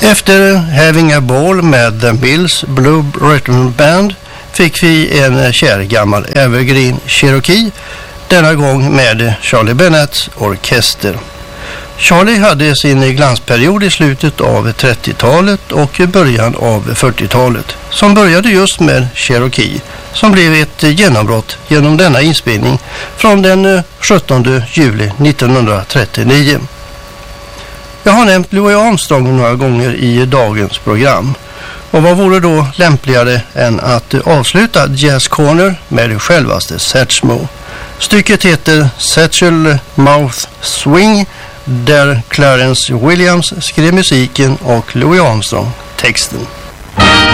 Efter Having a Ball med The Mills Blue Rhythm Band fick vi en kär gammal evergreen Cherokee, denna gång med Charlie Bennetts orkester. Charlie hade sin glansperiod i slutet av 30-talet och början av 40-talet, som började just med Cherokee, som blev ett genombrott genom denna inspelning från den 17 juli 1939. Jag har nämnt Louis Armstrong några gånger i dagens program. Och vad vore då lämpligare än att avsluta Jazz Corner med självaste Satchmo. Stycket heter Satchel Mouth Swing, där Clarence Williams skrev musiken och Louis Armstrong texten.